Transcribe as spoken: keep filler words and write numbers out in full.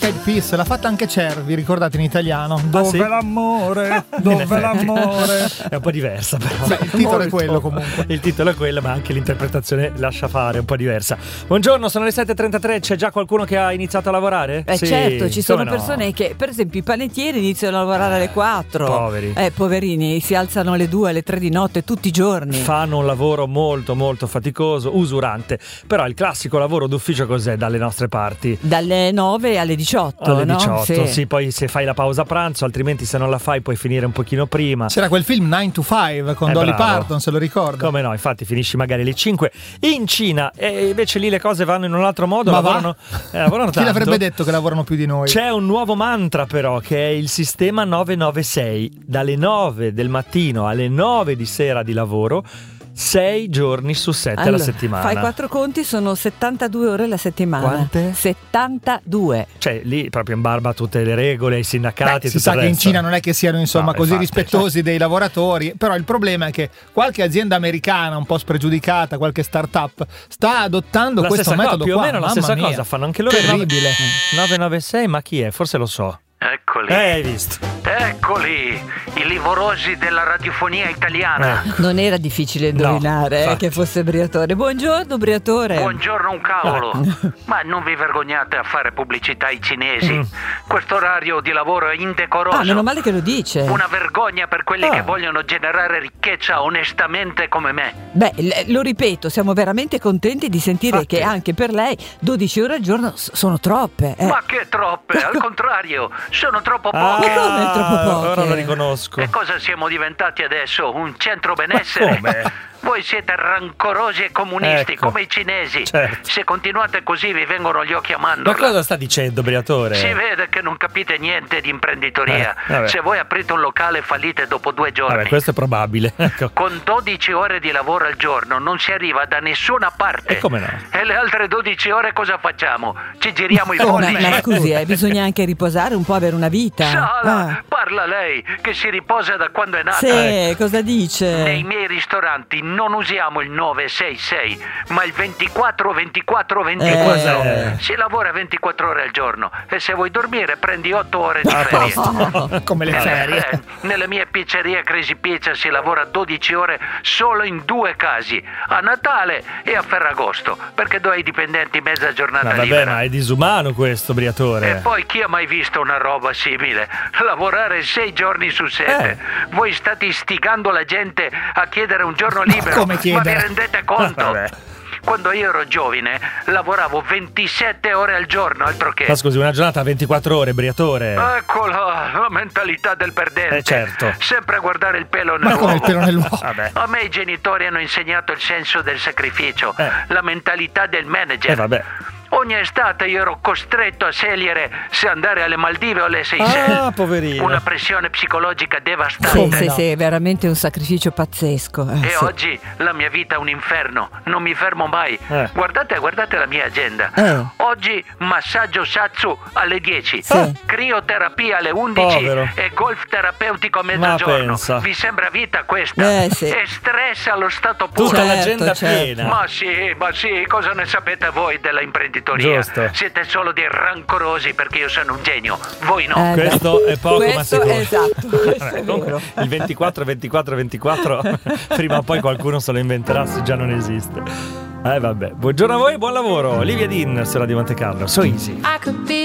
Cat Peace, l'ha fatta anche Cher, vi ricordate, in italiano? Dove ah, sì? l'amore? Dove l'amore? È un po' diversa però. Beh, il titolo Molto. È quello comunque. Il titolo è quello, ma anche l'interpretazione lascia fare, un po' diversa. Buongiorno, sono le sette e trentatré, c'è già qualcuno che ha iniziato a lavorare? Eh sì, certo, ci sono no? persone che, per esempio, i panettieri iniziano a lavorare alle quattro. Poveri. Eh, poverini, si alzano alle due, alle tre di notte tutti i giorni. Fanno un lavoro molto molto faticoso, usurante. Però il classico lavoro d'ufficio cos'è dalle nostre parti? Dalle nove alle diciotto, alle no? diciotto, sì. Sì. Poi se fai la pausa pranzo, altrimenti se non la fai puoi finire un pochino prima. C'era quel film nine to five con eh, Dolly bravo. Parton, se lo ricordo. Come no, infatti finisci magari alle cinque in Cina e invece lì le cose vanno in un altro modo. Ma lavorano, eh, lavorano Chi tanto. l'avrebbe detto che lavorano più di noi? C'è un nuovo mantra però, che è il sistema nove nove sei. Dalle nove del mattino alle nove di sera di lavoro, sei giorni su sette Allora, alla settimana. Fai quattro conti, sono settantadue ore alla settimana. Quante? settantadue. Cioè lì proprio in barba a tutte le regole, i sindacati. Beh, e si tutto sa il che in resto. Cina non è che siano insomma No, così infatti, rispettosi dei lavoratori, però il problema è che qualche azienda americana un po' spregiudicata, qualche start-up sta adottando la questo stessa metodo cosa, più qua. o meno la Mamma stessa mia. cosa fanno anche loro. Terribile. nove nove sei, ma chi è? Forse lo so. Eccoli. Eh, hai visto? Eccoli, i livorosi della radiofonia italiana. Ecco. Non era difficile indovinare No, eh, infatti. che fosse Briatore. Buongiorno Briatore. Buongiorno un cavolo. Ma non vi vergognate a fare pubblicità ai cinesi? Mm. Questo orario di lavoro è indecoroso. Ah, meno male che lo dice. Una vergogna per quelli Ah. che vogliono generare ricchezza onestamente come me. Beh, l- lo ripeto, siamo veramente contenti di sentire Infatti. che anche per lei dodici ore al giorno s- sono troppe. eh. Ma che troppe, al contrario, sono troppo Ah, poche. Ma come troppo poche? ora lo riconosco. E cosa siamo diventati adesso? Un centro benessere? come? Voi siete rancorosi e comunisti, Ecco. come i cinesi. Certo. Se continuate così vi vengono gli occhi a Ma mandorla. cosa sta dicendo, Briatore? Si vede che non capite niente di imprenditoria. Eh, vabbè. Se voi aprite un locale fallite dopo due giorni. Vabbè, questo è probabile. Ecco. Con dodici ore di lavoro al giorno non si arriva da nessuna parte. E come no? E le altre dodici ore cosa facciamo? Ci giriamo i Oh, ma, pollici? ma scusi, eh, bisogna anche riposare un po', avere una vita. Sala, Ah. parla lei, che si riposa da quando è nata. Sì, cosa dice? Nei miei ristoranti non usiamo il nove sei sei, ma il ventiquattro ventiquattro ventiquattro. Eh. Si lavora ventiquattro ore al giorno e se vuoi dormire prendi otto ore di A ferie. posto. Come le Eh, ferie. eh, nelle mie pizzerie Crazy Pizza si lavora dodici ore solo in due casi, a Natale e a Ferragosto, perché do ai dipendenti mezza giornata Ma vabbè, libera. ma è disumano questo, E Briatore. poi chi ha mai visto una roba simile? Lavorare sei giorni su sette. Eh. Voi state istigando la gente a chiedere un giorno libero. come chiedere? Ma vi rendete conto? Vabbè. Quando io ero giovane lavoravo ventisette ore al giorno, altro che. Ma scusi, una giornata a ventiquattro ore, Briatore. Eccola, la mentalità del perdente. Eh, certo. Sempre a guardare il pelo Ma come il nell'uovo. pelo nell'uovo? Vabbè. A me i genitori hanno insegnato il senso del sacrificio, Eh. la mentalità del manager. Eh, vabbè. Ogni estate io ero costretto a scegliere se andare alle Maldive o alle Seychelles. Ah, poverino. Una pressione psicologica Sì, devastante. sì, no? sì, è veramente un sacrificio pazzesco. eh, E sì. oggi la mia vita è un inferno, non mi fermo mai. Eh. Guardate, guardate la mia agenda. Eh. Oggi massaggio Satsu alle dieci, Sì. crioterapia alle undici Povero. e golf terapeutico a Ma mezzogiorno. pensa. Vi sembra vita questa? Eh, sì. E stress allo stato puro. Tutta Certo, l'agenda certo. piena. Ma sì, ma sì, cosa ne sapete voi della imprenditoria? Giusto. Siete solo dei rancorosi perché io sono un genio, voi no. Eh, Questo beh. è poco, ma Questo sicuro. è esatto, questo Vabbè, è comunque, vero. il ventiquattro ventiquattro ventiquattro prima o poi qualcuno se lo inventerà se già non esiste. Eh vabbè. Buongiorno a voi, buon lavoro. Olivia Dean su Radio Monte Carlo. So easy. I could be